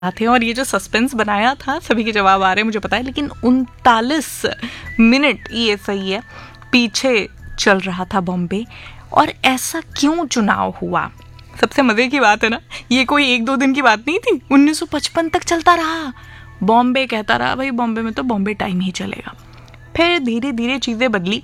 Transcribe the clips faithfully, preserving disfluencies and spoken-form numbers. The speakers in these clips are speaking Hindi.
थे और ये जो सस्पेंस बनाया था, सभी के जवाब आ रहे हैं मुझे पता है, लेकिन उनतालीस मिनट ये सही है पीछे चल रहा था बॉम्बे। और ऐसा क्यों चुनाव हुआ? सबसे मज़े की बात है ना, ये कोई एक दो दिन की बात नहीं थी, उन्नीस सौ पचपन तक चलता रहा। बॉम्बे कहता रहा भाई बॉम्बे में तो बॉम्बे टाइम ही चलेगा। फिर धीरे धीरे चीज़ें बदली।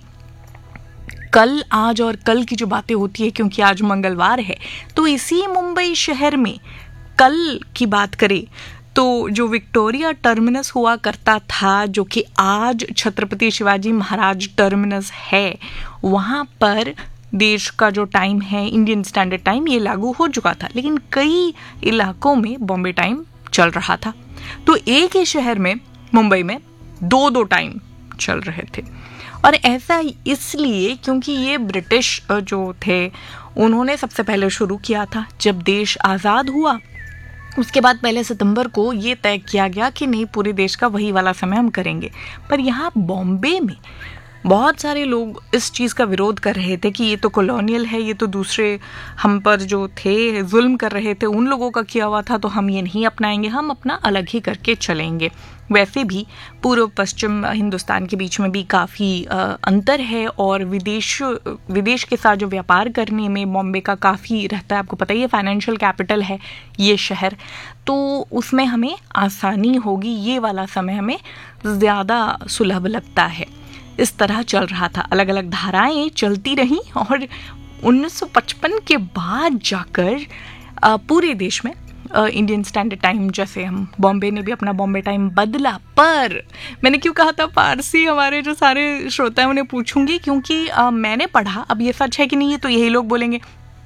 कल, आज और कल की जो बातें होती है, क्योंकि आज मंगलवार है, तो इसी मुंबई शहर में कल की बात करें तो जो विक्टोरिया टर्मिनस हुआ करता था, जो कि आज छत्रपति शिवाजी महाराज टर्मिनस है, वहाँ पर देश का जो टाइम है, इंडियन स्टैंडर्ड टाइम, ये लागू हो चुका था। लेकिन कई इलाकों में बॉम्बे टाइम चल रहा था। तो एक ही शहर में, मुंबई में, दो दो टाइम चल रहे थे। और ऐसा इसलिए क्योंकि ये ब्रिटिश जो थे उन्होंने सबसे पहले शुरू किया था। जब देश आज़ाद हुआ उसके बाद पहले सितंबर को ये तय किया गया कि नहीं, पूरे देश का वही वाला समय हम करेंगे। पर यहाँ बॉम्बे में बहुत सारे लोग इस चीज़ का विरोध कर रहे थे कि ये तो कॉलोनियल है, ये तो दूसरे हम पर जो थे जुल्म कर रहे थे उन लोगों का किया हुआ था, तो हम ये नहीं अपनाएंगे, हम अपना अलग ही करके चलेंगे। वैसे भी पूर्व पश्चिम हिंदुस्तान के बीच में भी काफ़ी अंतर है और विदेश विदेश के साथ जो व्यापार करने में बॉम्बे का काफ़ी रहता है। आपको पता ही है, फाइनेंशियल कैपिटल है ये शहर, तो उसमें हमें आसानी होगी, ये वाला समय हमें ज़्यादा सुलभ लगता है। इस तरह चल रहा था, अलग अलग धाराएं चलती रहीं और उन्नीस सौ पचपन के बाद जाकर पूरे देश में इंडियन स्टैंडर्ड टाइम, जैसे हम बॉम्बे ने भी अपना बॉम्बे टाइम बदला। पर मैंने क्यों कहा था पारसी हमारे जो सारे श्रोता हैं उन्हें पूछूंगी, क्योंकि आ, मैंने पढ़ा, अब ये सच है कि नहीं ये तो यही लोग बोलेंगे,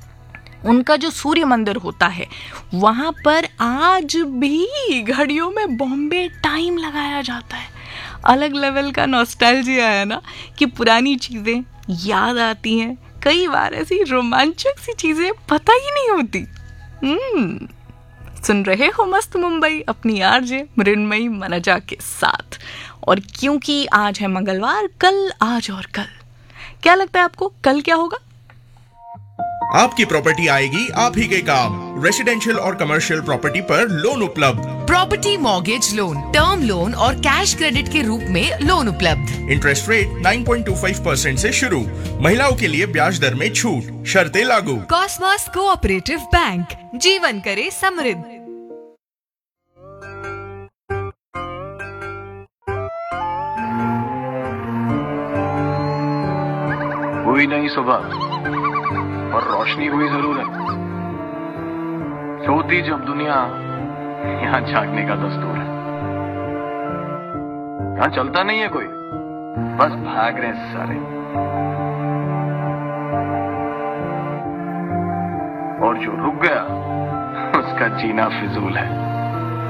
उनका जो सूर्य मंदिर होता है वहाँ पर आज भी घड़ियों में बॉम्बे टाइम लगाया जाता है। अलग लेवल का नॉस्टैल्जिया है ना, कि पुरानी चीज़ें याद आती हैं। कई बार ऐसी रोमांचक सी चीज़ें पता ही नहीं होती। हम्म सुन रहे हो मस्त मुंबई अपनी आरजे मृन्मयी मनजा के साथ। और क्योंकि आज है मंगलवार, कल, आज और कल, क्या लगता है आपको कल क्या होगा? आपकी प्रॉपर्टी आएगी आप ही के काम। रेसिडेंशियल और कमर्शियल प्रॉपर्टी पर लोन उपलब्ध। Property mortgage loan, term loan और कैश क्रेडिट के रूप में लोन उपलब्ध। इंटरेस्ट रेट नौ पॉइंट दो पाँच परसेंट से शुरू। महिलाओं के लिए ब्याज दर में छूट, शर्तें लागू। कॉसमॉस कोऑपरेटिव बैंक, जीवन करे समृद्ध। हुई नहीं सुबह और रोशनी हुई जरूर है। सोती जब दुनिया, यहाँ जागने का दस्तूर है। यहाँ चलता नहीं है कोई, बस भाग रहे हैं सारे। और जो रुक गया उसका जीना फिजूल है।